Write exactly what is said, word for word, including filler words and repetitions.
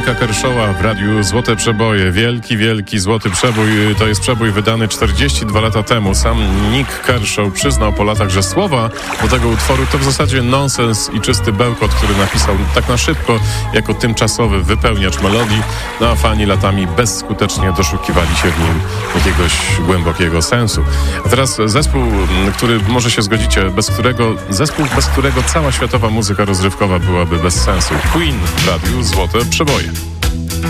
Nika Kershawa w radiu Złote Przeboje. Wielki, wielki złoty przebój. To jest przebój wydany czterdzieści dwa lata temu. Sam Nick Kershaw przyznał po latach, że słowa do tego utworu to w zasadzie nonsens i czysty bełkot, który napisał tak na szybko, jako tymczasowy wypełniacz melodii, no a fani latami bezskutecznie doszukiwali się w nim jakiegoś głębokiego sensu. A teraz zespół, który może się zgodzicie, bez którego zespół, bez którego cała światowa muzyka rozrywkowa byłaby bez sensu. Queen w radiu Złote Przeboje.